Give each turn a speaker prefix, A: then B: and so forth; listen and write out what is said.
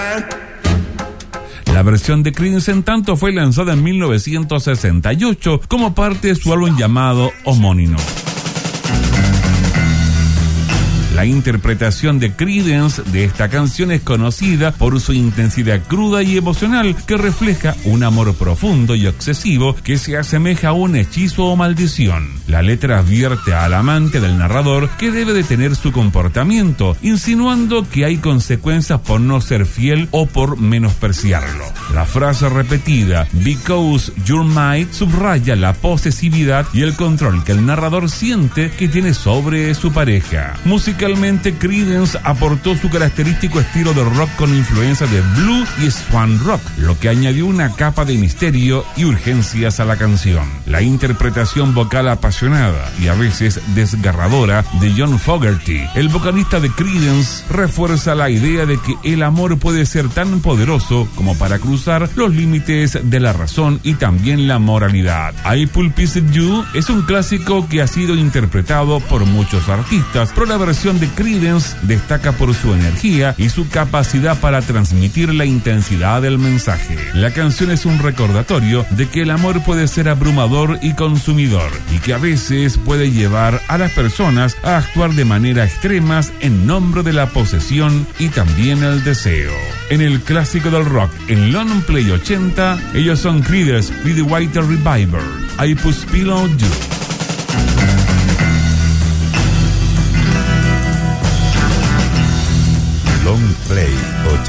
A: La versión de Creedence, en tanto, fue lanzada en 1968 como parte de su álbum llamado homónimo. La interpretación de Creedence de esta canción es conocida por su intensidad cruda y emocional, que refleja un amor profundo y obsesivo que se asemeja a un hechizo o maldición. La letra advierte al amante del narrador que debe detener su comportamiento, insinuando que hay consecuencias por no ser fiel o por menospreciarlo. La frase repetida, "Because you're mine", subraya la posesividad y el control que el narrador siente que tiene sobre su pareja. Musicalmente, Creedence aportó su característico estilo de rock con influencia de blues y swan rock, lo que añadió una capa de misterio y urgencias a la canción. La interpretación vocal apasionada y a veces desgarradora de John Fogerty, el vocalista de Creedence, refuerza la idea de que el amor puede ser tan poderoso como para cruzar los límites de la razón y también la moralidad. I Pulpit You es un clásico que ha sido interpretado por muchos artistas, pero la versión de Creedence destaca por su energía y su capacidad para transmitir la intensidad del mensaje. La canción es un recordatorio de que el amor puede ser abrumador y consumidor, y que a veces puede llevar a las personas a actuar de manera extremas en nombre de la posesión y también el deseo. En el clásico del rock, en Long Play 80, ellos son Creedence Clearwater Revival, I Pulpit You.
B: Long Play 80.